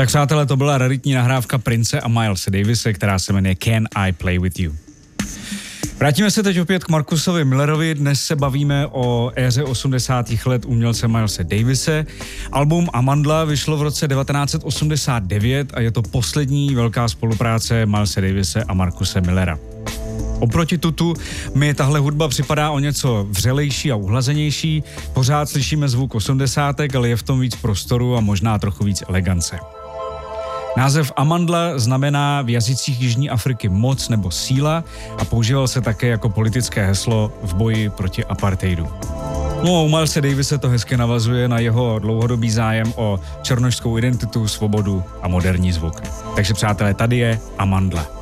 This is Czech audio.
Tak přátelé, to byla raritní nahrávka Prince a Milese Davise, která se jmenuje Can I Play With You. Vrátíme se teď opět k Marcusovi Millerovi. Dnes se bavíme o éře 80. let umělce Milese Davise. Album Amandla vyšlo v roce 1989 a je to poslední velká spolupráce Milese Davise a Marcuse Millera. Oproti Tutu mi tahle hudba připadá o něco vřelejší a uhlazenější. Pořád slyšíme zvuk 80, ale je v tom víc prostoru a možná trochu víc elegance. Název Amandla znamená v jazycích Jižní Afriky moc nebo síla a používal se také jako politické heslo v boji proti apartheidu. No, u Milese Davise to hezky navazuje na jeho dlouhodobý zájem o černošskou identitu, svobodu a moderní zvuk. Takže přátelé, tady je Amandla.